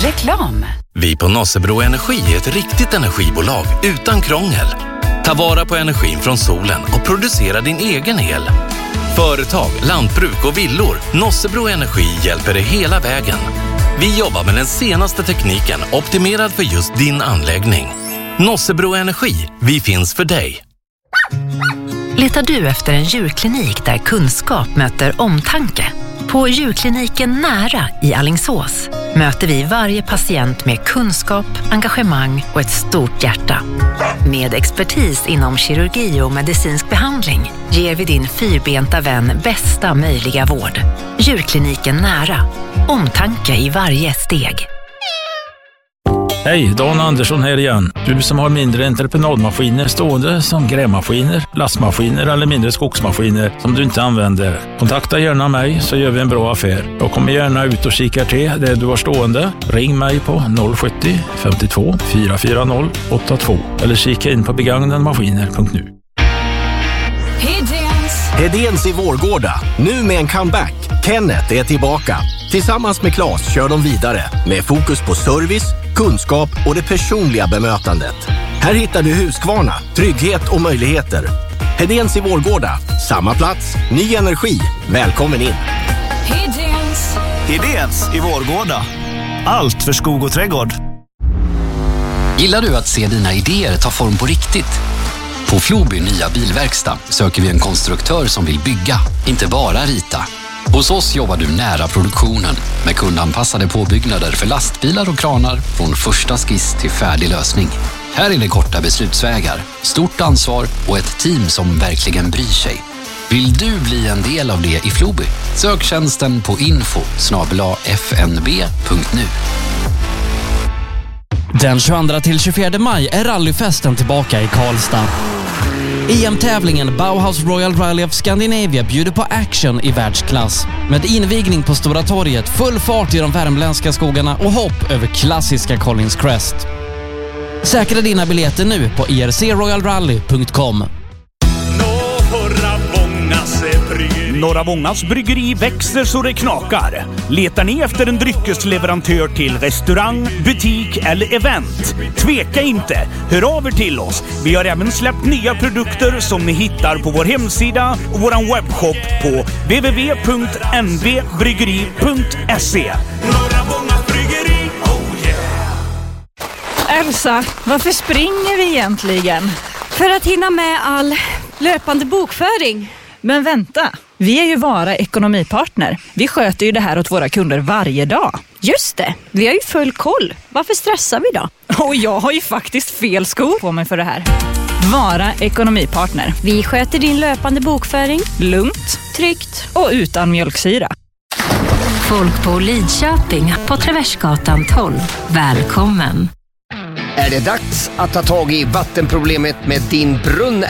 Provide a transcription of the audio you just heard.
Reklam. Vi på Nossebro Energi är ett riktigt energibolag utan krångel. Ta vara på energin från solen och producera din egen el. Företag, lantbruk och villor. Nossebro Energi hjälper dig hela vägen. Vi jobbar med den senaste tekniken optimerad för just din anläggning. Nossebro Energi, vi finns för dig. Letar du efter en djurklinik där kunskap möter omtanke? På djurkliniken Nära i Alingsås möter vi varje patient med kunskap, engagemang och ett stort hjärta. Med expertis inom kirurgi och medicinsk behandling ger vi din fyrbenta vän bästa möjliga vård. Djurkliniken Nära. Omtanke i varje steg. Hej, Dan Andersson här igen. Du som har mindre entreprenadmaskiner stående som grävmaskiner, lastmaskiner eller mindre skogsmaskiner som du inte använder. Kontakta gärna mig så gör vi en bra affär. Jag kommer gärna ut och kikar till det du har stående. Ring mig på 070 52 440 82 eller kika in på begagnadmaskiner.nu. Hedéns i Vårgårda, nu med en comeback. Kenneth är tillbaka. Tillsammans med Claes kör de vidare med fokus på service, kunskap och det personliga bemötandet. Här hittar du Husqvarna, trygghet och möjligheter. Hedéns i Vårgårda, samma plats, ny energi. Välkommen in. Hedéns i Vårgårda. Allt för skog och trädgård. Gillar du att se dina idéer ta form på riktigt? På Floby nya bilverkstad söker vi en konstruktör som vill bygga, inte bara rita. Hos oss jobbar du nära produktionen med kundanpassade påbyggnader för lastbilar och kranar från första skiss till färdig lösning. Här är det korta beslutsvägar, stort ansvar och ett team som verkligen bryr sig. Vill du bli en del av det i Floby? Sök tjänsten på info@fnb.nu. Den 22-24 maj är rallyfesten tillbaka i Karlstad. EM-tävlingen Bauhaus Royal Rally of Scandinavia bjuder på action i världsklass. Med invigning på Stora torget, full fart i de värmländska skogarna och hopp över klassiska Collins Crest. Säkra dina biljetter nu på ircroyalrally.com. Norra Vångas bryggeri växer så det knakar. Letar ni efter en dryckesleverantör till restaurang, butik eller event? Tveka inte, hör av er till oss. Vi har även släppt nya produkter som ni hittar på vår hemsida och vår webbshop på www.nvbryggeri.se. Norra Vångas bryggeri, oh yeah! Elsa, varför springer vi egentligen? För att hinna med all löpande bokföring. Men vänta, vi är ju Vara ekonomipartner. Vi sköter ju det här åt våra kunder varje dag. Just det, vi har ju full koll. Varför stressar vi då? Och jag har ju faktiskt fel skor på mig för det här. Vara ekonomipartner. Vi sköter din löpande bokföring. Lugnt, tryggt och utan mjölksyra. Folk på Lidköping på Traversgatan 12. Välkommen! Är det dags att ta tag i vattenproblemet med din brunn